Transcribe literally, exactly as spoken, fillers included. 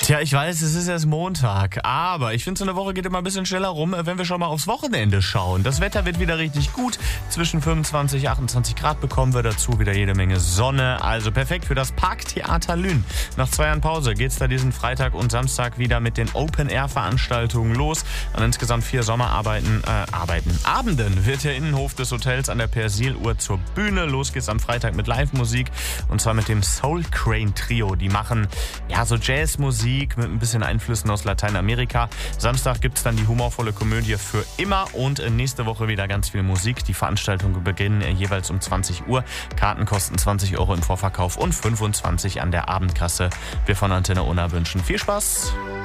Tja, ich weiß, es ist erst Montag, aber ich finde, so eine Woche geht immer ein bisschen schneller rum, wenn wir schon mal aufs Wochenende schauen. Das Wetter wird wieder richtig gut. Zwischen fünfundzwanzig, achtundzwanzig Grad bekommen wir dazu, wieder jede Menge Sonne. Also perfekt für das Parktheater Lünen. Nach zwei Jahren Pause geht's da diesen Freitag und Samstag wieder mit den Open-Air-Veranstaltungen los. An insgesamt vier Sommerarbeiten, äh, Arbeiten, Abenden wird der Innenhof des Hotels an der Persiluhr zur Bühne. Los geht's am Freitag mit Live-Musik und zwar mit dem Soul Crane Trio. Die machen ja so Jazzmusik mit ein bisschen Einflüssen aus Lateinamerika. Samstag gibt's dann die humorvolle Komödie Für immer und nächste Woche wieder ganz viel Musik. Die Veranstaltungen beginnen jeweils um zwanzig Uhr. Karten kosten zwanzig Euro im Vorverkauf und fünfundzwanzig an der Abendkasse. Wir von Antenne Unna wünschen viel Spaß.